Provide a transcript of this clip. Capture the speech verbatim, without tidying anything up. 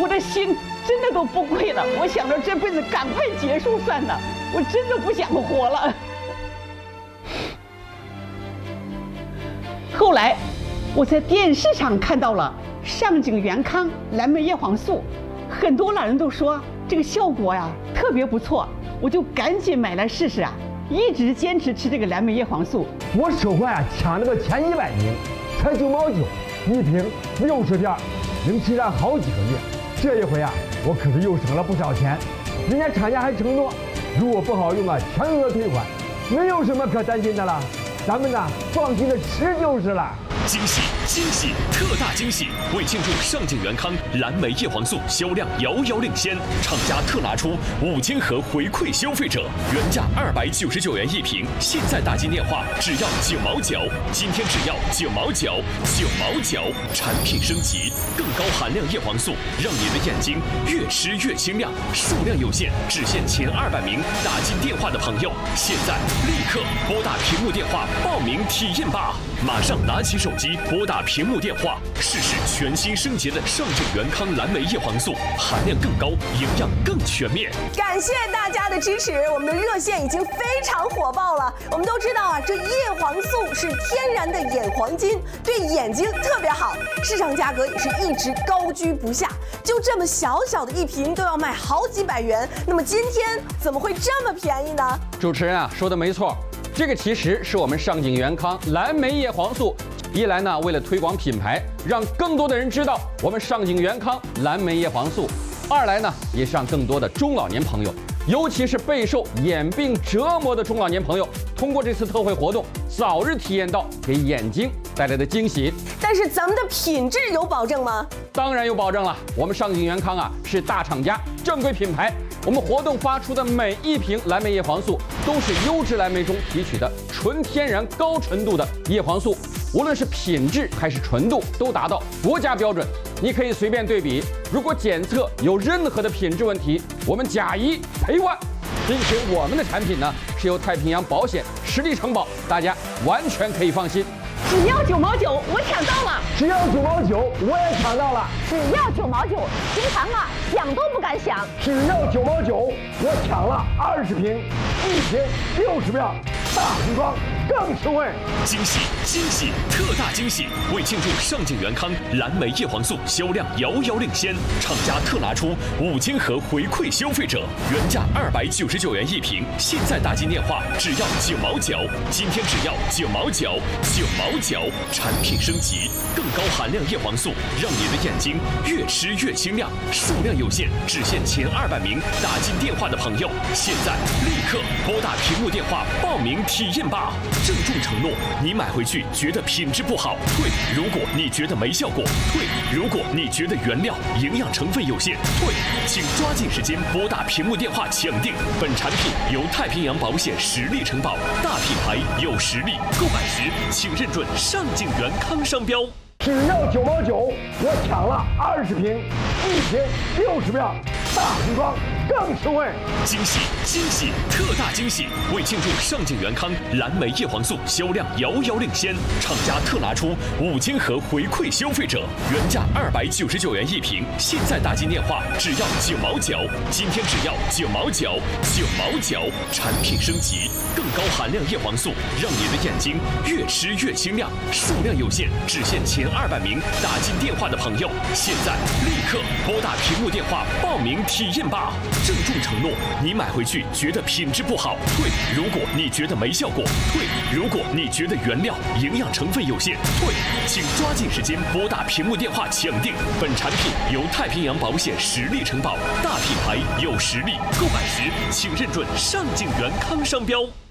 我的心真的都崩溃了。我想着这辈子赶快结束算了，我真的不想活了。后来，我在电视上看到了上井元康蓝莓叶黄素，很多老人都说这个效果呀特别不错，我就赶紧买来试试啊，一直坚持吃这个蓝莓叶黄素。 我手环啊抢了个前一百名，才九毛九一瓶，六十片，能吃上好几个月。这一回啊，我可是又省了不少钱。人家厂家还承诺，如果不好用啊，全额退款，没有什么可担心的了。咱们呢，放心的吃就是了。 惊喜惊喜特大惊喜！为庆祝上井元康蓝莓叶黄素销量遥遥领先，厂家特拿出五千盒回馈消费者，原价二百九十九元一瓶，现在打进电话只要九毛九，今天只要九毛九，九毛九，产品升级，更高含量叶黄素，让你的眼睛越吃越清亮。数量有限，只限前二百名打进电话的朋友，现在立刻拨打屏幕电话报名体验吧！马上拿起手机拨打屏幕电话，试试全新升级的上井元康蓝莓叶黄素，含量更高，营养更全面。 感谢大家的支持，我们的热线已经非常火爆了。我们都知道啊，这叶黄素是天然的眼黄金，对眼睛特别好，市场价格也是一直高居不下。就这么小小的一瓶都要卖好几百元，那么今天怎么会这么便宜呢？ 主持人啊说的没错。这个其实是我们上井元康蓝莓叶黄素，一来呢为了推广品牌，让更多的人知道我们上井元康蓝莓叶黄素；二来呢也是让更多的中老年朋友，尤其是备受眼病折磨的中老年朋友，通过这次特惠活动，早日体验到给眼睛带来的惊喜。 但是咱们的品质有保证吗？ 当然有保证了，我们上井元康啊是大厂家，正规品牌。我们活动发出的每一瓶蓝莓叶黄素都是优质蓝莓中提取的纯天然高纯度的叶黄素，无论是品质还是纯度都达到国家标准。你可以随便对比，如果检测有任何的品质问题，我们假一赔万。并且我们的产品呢是由太平洋保险实力承保，大家完全可以放心。 只要九毛九，我抢到了！ 只要九毛九，我也抢到了！ 只要九毛九，平常啊想都不敢想。 只要九毛九，我抢了二十瓶，一瓶六十票，大瓶装更实惠！ 惊喜惊喜特大惊喜！为庆祝上井元康蓝莓叶黄素销量遥遥领先，厂家特拿出五千盒回馈消费者，原价二百九十九元一瓶，现在打进电话只要九毛九，今天只要九毛九，九毛九，产品升级，更高含量叶黄素，让你的眼睛越吃越清亮。数量有限，只限前二百名打进电话的朋友，现在立刻拨打屏幕电话报名体验吧！郑重承诺，你买回去觉得品质不好，退；如果你觉得没效果，退；如果你觉得原料营养成分有限，退。请抓紧时间拨打屏幕电话抢定。本产品由太平洋保险实力承保，大品牌有实力，购买时请认准上井元康商标。 只要九毛九，我抢了二十瓶，一瓶六十票，大瓶装更实惠！ 惊喜惊喜特大惊喜！为庆祝上井元康蓝莓叶黄素销量遥遥领先，厂家特拿出五千盒回馈消费者，原价二百九十九元一瓶，现在打进电话只要九毛九，今天只要九毛九，九毛九，产品升级，更高含量叶黄素，让你的眼睛越吃越清亮。数量有限，只限前二百名打进电话的朋友，现在立刻拨打屏幕电话报名体验吧！郑重承诺，你买回去觉得品质不好，退；如果你觉得没效果，退；如果你觉得原料营养成分有限，退。请抓紧时间拨打屏幕电话抢定。本产品由太平洋保险实力承保，大品牌有实力，购买时请认准上井元康商标。